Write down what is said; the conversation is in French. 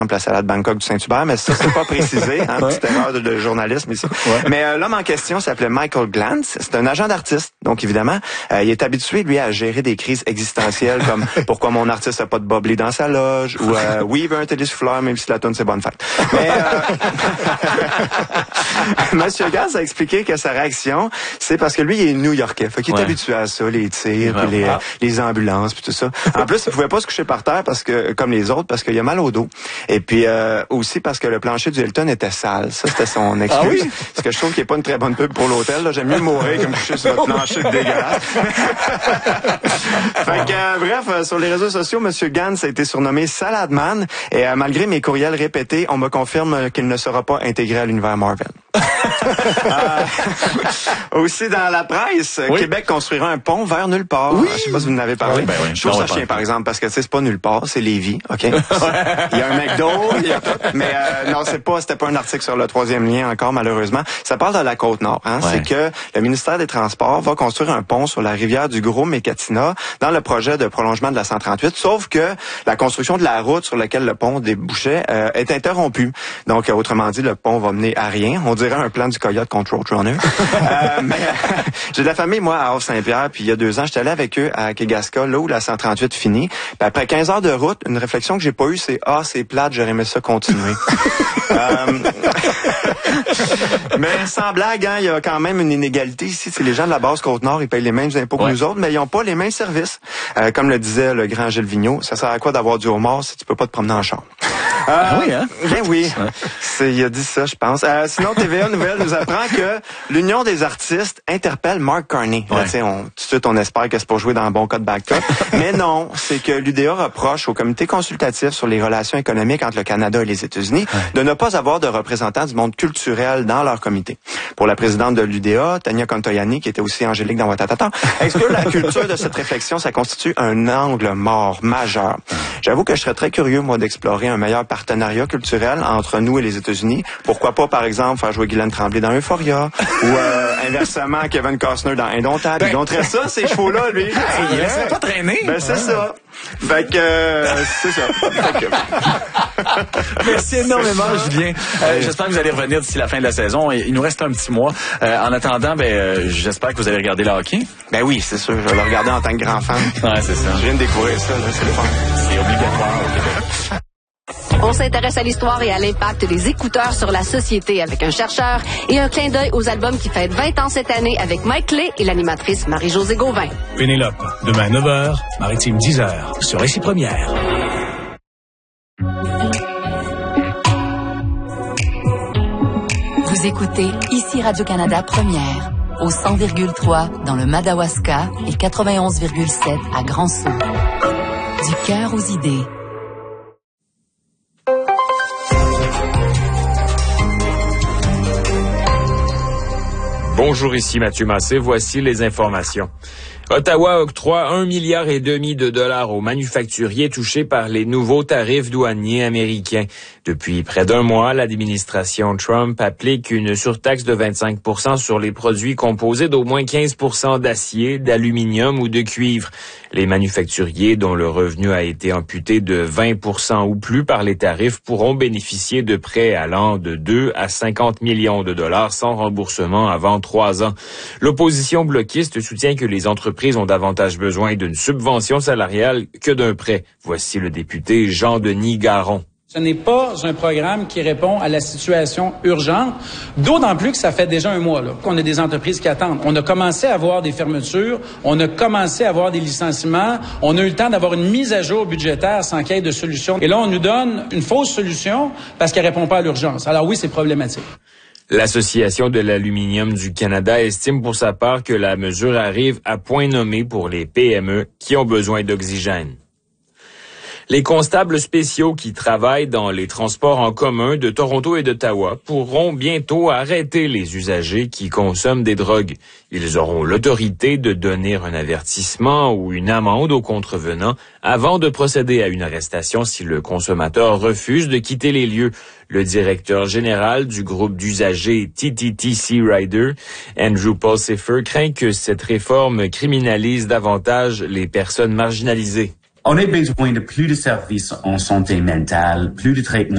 la salade Bangkok du Saint-Hubert, mais ça, c'est pas précisé, hein, petite erreur de journalisme ici. Ouais. Mais l'homme en question s'appelait Michael Glantz. C'est un agent d'artiste, donc évidemment, il est habitué, lui, à gérer des crises existentielles comme « Pourquoi mon artiste a pas de boblé dans sa loge » ou « Oui, il veut un télésouffleur, même si la toune c'est bonne fête ». Mais Monsieur Glantz a expliqué que sa réaction, c'est parce que lui, il est New-Yorkais. Fait qu'il est habitué à ça, les tirs, puis les ambulances, puis tout ça. En plus, il pouvait pas se coucher par terre parce que, comme les autres, parce qu'il a mal au dos. Et puis aussi parce que le plancher du Hilton était sale. Ça, c'était son excuse. Ah oui? Ce que je trouve qui est pas une très bonne pub pour l'hôtel. Là. J'aime mieux mourir que me coucher sur votre plancher dégueulasse. Fait que, bref, sur les réseaux sociaux, M. Glantz a été surnommé Saladman. Et malgré mes courriels répétés, on me confirme qu'il ne sera pas intégré à l'univers Marvel. Aussi dans la presse, Québec construira un pont vers nulle part. Oui. Je sais pas si vous en avez parlé. Je trouve ça chien, par exemple, parce que c'est pas nulle part, c'est Lévis, OK? Il y a un McDo, il y a tout. Mais non, c'était pas un article sur le 3e lien encore, malheureusement. Ça parle de la Côte-Nord. Hein? C'est que le ministère des Transports va construire un pont sur la rivière du Gros-Mécatina dans le projet de prolongement de la 138, sauf que la construction de la route sur laquelle le pont débouchait est interrompue. Donc, autrement dit, le pont va mener à rien. On dirait un plan du Coyote contre Roadrunner. Mais j'ai de la famille, moi, à Havre-Saint-Pierre, puis il y a 2 ans, j'étais allé avec eux à Kegaska, là où la 138 finit. Puis après 15 heures de route, une réflexion que j'ai pas eue, c'est « Ah, c'est plate, j'aurais aimé ça continuer. » Mais sans blague, hein, il y a quand même une inégalité ici. C'est les gens de la basse Côte-Nord, ils payent les mêmes impôts que nous autres, mais ils n'ont pas les mêmes services. Comme le disait le grand Gilles Vigneault, ça sert à quoi d'avoir du homard si tu peux pas te promener en char? Oui, hein? Ben oui. Il a dit ça, je pense. Sinon, TVA Nouvelle nous apprend que l'Union des artistes interpelle Mark Carney. Là, tout de suite, on espère que c'est pour jouer dans un bon cas de backup. Mais non, c'est que l'UDA reproche au comité consultatif sur les relations économiques entre le Canada et les États-Unis de ne pas avoir de représentants du monde culturel dans leur comité. Pour la présidente de l'UDA, Tania Contoyani, qui était aussi angélique dans Watatata, exclure la culture de cette réflexion, ça constitue un angle mort majeur. J'avoue que je serais très curieux, moi, d'explorer un meilleur partenariat culturel entre nous et les États-Unis. Pourquoi pas, par exemple, faire jouer Guylaine Tremblay dans Euphoria ou inversement Kevin Costner dans Indomptable. Il dompterait ça, ces chevaux-là, lui. Il ne laisserait pas traîner. Ben, c'est ça. Fait que, c'est ça. Merci énormément, Julien. J'espère que vous allez revenir d'ici la fin de la saison. Il nous reste un petit mois. En attendant, j'espère que vous allez regarder le hockey. Ben oui, c'est sûr. Je vais le regarder en tant que grand fan. Ouais, c'est ça. Je viens de découvrir ça, là. C'est le fun. C'est obligatoire au Québec. On s'intéresse à l'histoire et à l'impact des écouteurs sur la société avec un chercheur et un clin d'œil aux albums qui fêtent 20 ans cette année avec Mike Clay et l'animatrice Marie-Josée Gauvin. Pénélope, demain à 9h, Maritime 10h, sur Récit Première. Vous écoutez ici Radio-Canada Première, au 100,3 dans le Madawaska et 91,7 à Grand-Sault. Du cœur aux idées. Bonjour, ici Mathieu Massé. Voici les informations. Ottawa octroie 1,5 milliard de dollars aux manufacturiers touchés par les nouveaux tarifs douaniers américains. Depuis près d'un mois, l'administration Trump applique une surtaxe de 25% sur les produits composés d'au moins 15% d'acier, d'aluminium ou de cuivre. Les manufacturiers dont le revenu a été amputé de 20% ou plus par les tarifs pourront bénéficier de prêts allant de 2 à 50 millions de dollars sans remboursement avant 3 ans. L'opposition bloquiste soutient que les entreprises ont davantage besoin d'une subvention salariale que d'un prêt. Voici le député Jean-Denis Garon. Ce n'est pas un programme qui répond à la situation urgente, d'autant plus que ça fait déjà un mois qu'on a des entreprises qui attendent. On a commencé à avoir des fermetures, on a commencé à avoir des licenciements, on a eu le temps d'avoir une mise à jour budgétaire sans qu'il y ait de solution. Et là, on nous donne une fausse solution parce qu'elle répond pas à l'urgence. Alors oui, c'est problématique. L'Association de l'aluminium du Canada estime pour sa part que la mesure arrive à point nommé pour les PME qui ont besoin d'oxygène. Les constables spéciaux qui travaillent dans les transports en commun de Toronto et d'Ottawa pourront bientôt arrêter les usagers qui consomment des drogues. Ils auront l'autorité de donner un avertissement ou une amende aux contrevenants avant de procéder à une arrestation si le consommateur refuse de quitter les lieux. Le directeur général du groupe d'usagers TTTC Rider, Andrew Pulsifer, craint que cette réforme criminalise davantage les personnes marginalisées. On a besoin de plus de services en santé mentale, plus de traitement